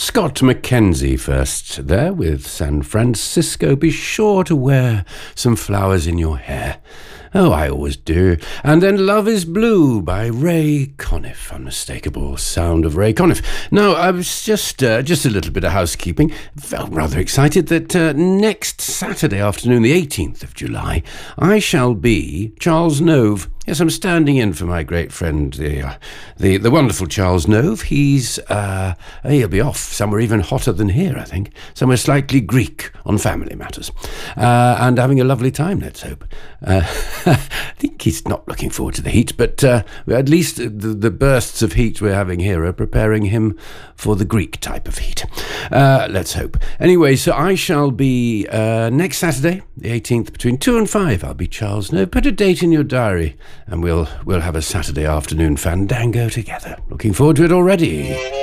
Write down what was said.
Scott Mackenzie first there with San Francisco. Be sure to wear some flowers in your hair. Oh, I always do. And then Love is Blue by Ray Conniff. Unmistakable sound of Ray Conniff. Now, I was just a little bit of housekeeping. Felt rather excited that next Saturday afternoon, the 18th of July, I shall be Charles Nove. Yes, I'm standing in for my great friend, the wonderful Charles Nove. He'll be off somewhere even hotter than here, I think. Somewhere slightly Greek on family matters. And having a lovely time, let's hope. I think he's not looking forward to the heat, but at least the bursts of heat we're having here are preparing him for the Greek type of heat. Let's hope. Anyway, so I shall be next Saturday, the 18th, between 2 and 5. I'll be Charles Nove. Put a date in your diary, and we'll have a Saturday afternoon fandango together. Looking forward to it already.